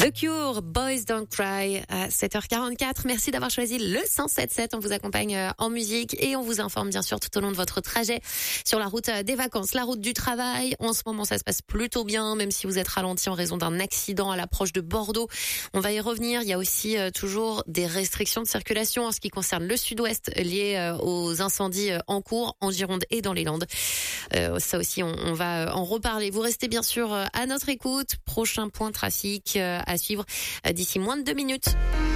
The Cure, Boys Don't Cry à 7h44. Merci d'avoir choisi le 107.7. On vous accompagne en musique et on vous informe bien sûr tout au long de votre trajet sur la route des vacances, la route du travail. En ce moment, ça se passe plutôt bien, même si vous êtes ralenti en raison d'un accident à l'approche de Bordeaux. On va y revenir. Il y a aussi toujours des restrictions de circulation en ce qui concerne le sud-ouest liées aux incendies en cours en Gironde et dans les Landes. Ça aussi, on va en reparler. Vous restez bien sûr à notre écoute. Prochain point trafic à suivre d'ici moins de 2 minutes.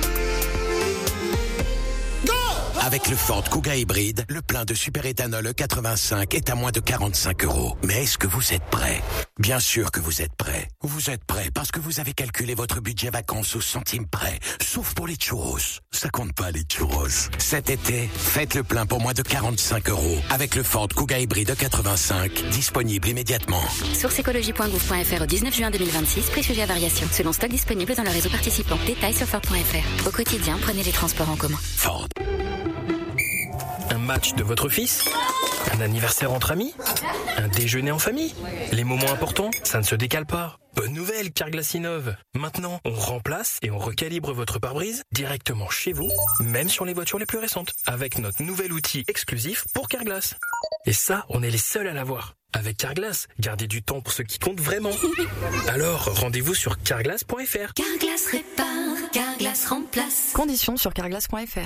Avec le Ford Kuga hybride, le plein de superéthanol E85 est à moins de 45 €. Mais est-ce que vous êtes prêt? Bien sûr que vous êtes prêt. Vous êtes prêt parce que vous avez calculé votre budget vacances au centime près. Sauf pour les churros. Ça compte pas les churros. Cet été, faites le plein pour moins de 45 € avec le Ford Kuga hybride E85, disponible immédiatement. Sourceécologie.gouv.fr au 19 juin 2026, prix sujet à variation. Selon stock disponible dans le réseau participant. Détails sur Ford.fr. Au quotidien, prenez les transports en commun. Ford. Un match de votre fils? Un anniversaire entre amis? Un déjeuner en famille? Les moments importants, ça ne se décale pas. Bonne nouvelle, Carglass innove. Maintenant, on remplace et on recalibre votre pare-brise directement chez vous, même sur les voitures les plus récentes, avec notre nouvel outil exclusif pour Carglass. Et ça, on est les seuls à l'avoir. Avec Carglass, gardez du temps pour ce qui compte vraiment. Alors, rendez-vous sur carglass.fr. Carglass répare, Carglass remplace. Conditions sur carglass.fr.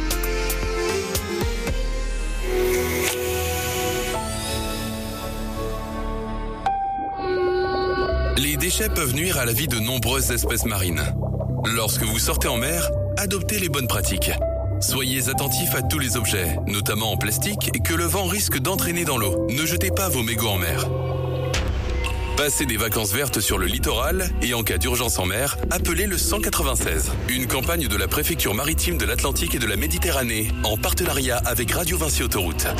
Les déchets peuvent nuire à la vie de nombreuses espèces marines. Lorsque vous sortez en mer, adoptez les bonnes pratiques. Soyez attentifs à tous les objets, notamment en plastique, que le vent risque d'entraîner dans l'eau. Ne jetez pas vos mégots en mer. Passez des vacances vertes sur le littoral et en cas d'urgence en mer, appelez le 196. Une campagne de la préfecture maritime de l'Atlantique et de la Méditerranée, en partenariat avec Radio Vinci Autoroute.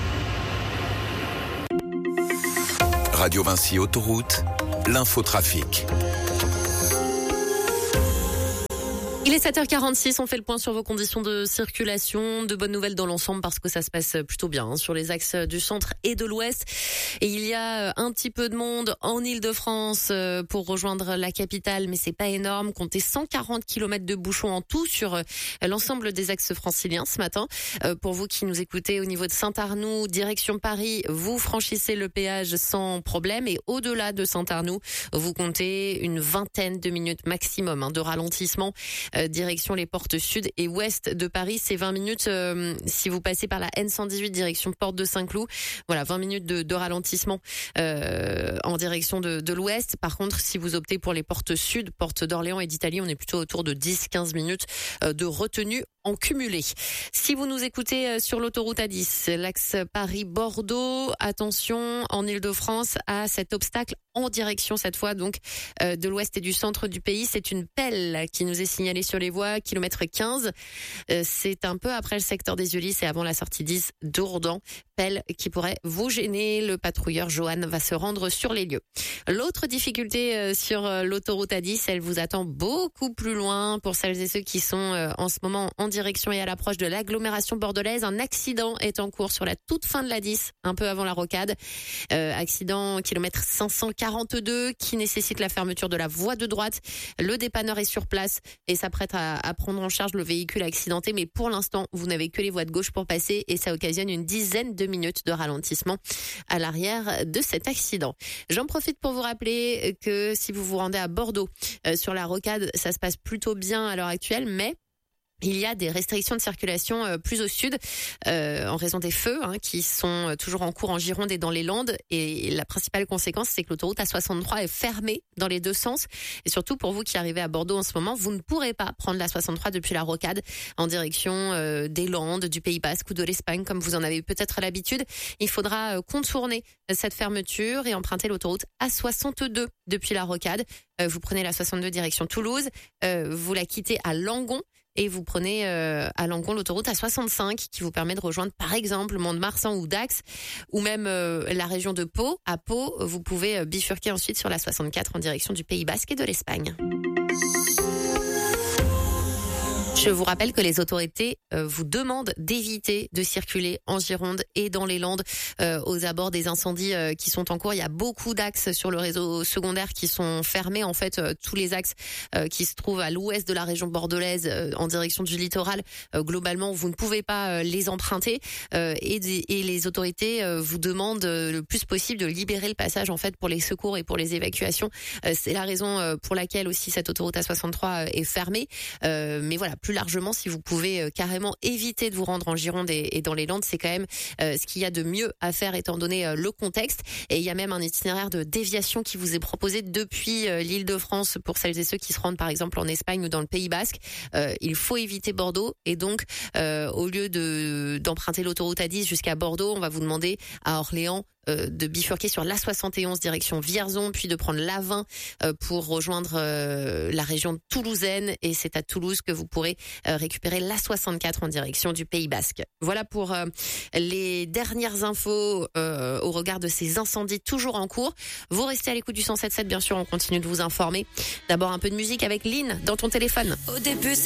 Radio Vinci Autoroute, l'infotrafic. Il est 7h46, on fait le point sur vos conditions de circulation. De bonnes nouvelles dans l'ensemble parce que ça se passe plutôt bien sur les axes du centre et de l'ouest. Et il y a un petit peu de monde en Île-de-France pour rejoindre la capitale, mais c'est pas énorme. Comptez 140 km de bouchons en tout sur l'ensemble des axes franciliens ce matin. Pour vous qui nous écoutez au niveau de Saint-Arnoux, direction Paris, vous franchissez le péage sans problème. Et au-delà de Saint-Arnoux, vous comptez une vingtaine de minutes maximum de ralentissement. Direction les portes sud et ouest de Paris, c'est 20 minutes si vous passez par la N118 direction porte de Saint-Cloud. Voilà, 20 minutes de ralentissement en direction de l'ouest. Par contre, si vous optez pour les portes sud, porte d'Orléans et d'Italie, on est plutôt autour de 10-15 minutes de retenue en cumulé. Si vous nous écoutez sur l'autoroute A10, l'axe Paris-Bordeaux, attention en Île-de-France à cet obstacle en direction cette fois donc de l'ouest et du centre du pays. C'est une pelle qui nous est signalée sur les voies, kilomètre 15. C'est un peu après le secteur des Ulysses et avant la sortie 10 d'Ourdan. Pelle qui pourrait vous gêner. Le patrouilleur Johan va se rendre sur les lieux. L'autre difficulté sur l'autoroute A10, elle vous attend beaucoup plus loin pour celles et ceux qui sont en ce moment en direction et à l'approche de l'agglomération bordelaise. Un accident est en cours sur la toute fin de la 10, un peu avant la rocade. Accident kilomètre 542 qui nécessite la fermeture de la voie de droite. Le dépanneur est sur place et s'apprête à prendre en charge le véhicule accidenté. Mais pour l'instant, vous n'avez que les voies de gauche pour passer et ça occasionne une dizaine de minutes de ralentissement à l'arrière de cet accident. J'en profite pour vous rappeler que si vous vous rendez à Bordeaux, sur la rocade, ça se passe plutôt bien à l'heure actuelle, mais il y a des restrictions de circulation plus au sud en raison des feux qui sont toujours en cours en Gironde et dans les Landes. Et la principale conséquence, c'est que l'autoroute A63 est fermée dans les deux sens. Et surtout pour vous qui arrivez à Bordeaux en ce moment, vous ne pourrez pas prendre la 63 depuis la rocade en direction des Landes, du Pays Basque ou de l'Espagne comme vous en avez peut-être l'habitude. Il faudra contourner cette fermeture et emprunter l'autoroute A62 depuis la rocade. Vous prenez la 62 direction Toulouse, vous la quittez à Langon. Et vous prenez à Langon l'autoroute A65 qui vous permet de rejoindre par exemple Mont-de-Marsan ou Dax ou même la région de Pau. À Pau, vous pouvez bifurquer ensuite sur la 64 en direction du Pays Basque et de l'Espagne. Je vous rappelle que les autorités vous demandent d'éviter de circuler en Gironde et dans les Landes aux abords des incendies qui sont en cours. Il y a beaucoup d'axes sur le réseau secondaire qui sont fermés. En fait, tous les axes qui se trouvent à l'ouest de la région bordelaise en direction du littoral, globalement, vous ne pouvez pas les emprunter. Et les autorités vous demandent le plus possible de libérer le passage en fait pour les secours et pour les évacuations. C'est la raison pour laquelle aussi cette autoroute A63 est fermée. Mais voilà, plus largement, si vous pouvez carrément éviter de vous rendre en Gironde et dans les Landes, c'est quand même ce qu'il y a de mieux à faire étant donné le contexte. Et il y a même un itinéraire de déviation qui vous est proposé depuis l'Île-de-France pour celles et ceux qui se rendent par exemple en Espagne ou dans le Pays Basque. Il faut éviter Bordeaux et donc au lieu d'emprunter l'autoroute A10 jusqu'à Bordeaux, on va vous demander à Orléans de bifurquer sur l'A71 direction Vierzon, puis de prendre l'A20 pour rejoindre la région toulousaine. Et c'est à Toulouse que vous pourrez récupérer l'A64 en direction du Pays Basque. Voilà pour les dernières infos au regard de ces incendies toujours en cours. Vous restez à l'écoute du 107.7, bien sûr, on continue de vous informer. D'abord un peu de musique avec Lynn dans ton téléphone. Au début,